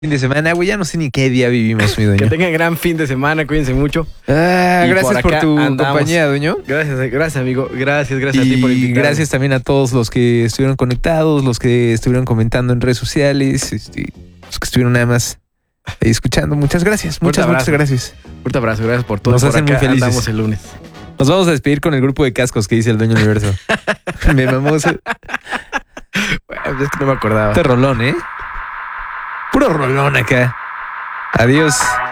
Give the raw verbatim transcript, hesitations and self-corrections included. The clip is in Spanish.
Fin de semana, güey, ya no sé ni qué día vivimos, mi dueño. Que tengan gran fin de semana, cuídense mucho. Ah, Y gracias por por, acá tu andamos. compañía, dueño. Gracias, gracias, amigo. Gracias, gracias a ti Y por invitarme. gracias también a todos los que estuvieron conectados, los que estuvieron comentando en redes sociales, este, los que estuvieron nada más ahí escuchando. Muchas gracias, Fuerte muchas, muchas abrazo. gracias. Fuerte abrazo, gracias por todo. Nos Por hacen acá muy felices. Andamos el lunes. Nos vamos a despedir con el grupo de cascos que dice el dueño universo. Me mamó ese Bueno, es que no me acordaba. este rolón, ¿eh? Puro rolón acá. Adiós.